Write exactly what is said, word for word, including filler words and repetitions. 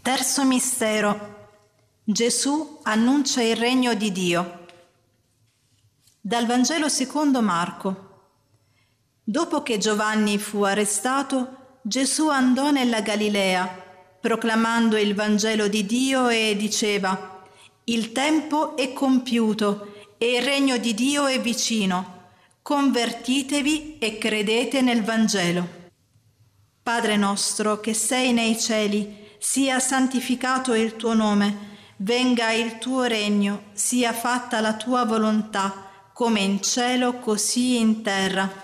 Terzo mistero. Gesù annuncia il regno di Dio. Dal Vangelo secondo Marco. Dopo che Giovanni fu arrestato, Gesù andò nella Galilea, proclamando il Vangelo di Dio e diceva: «Il tempo è compiuto e il regno di Dio è vicino. Convertitevi e credete nel Vangelo». Padre nostro che sei nei cieli, sia santificato il tuo nome, venga il tuo regno, sia fatta la tua volontà, come in cielo così in terra.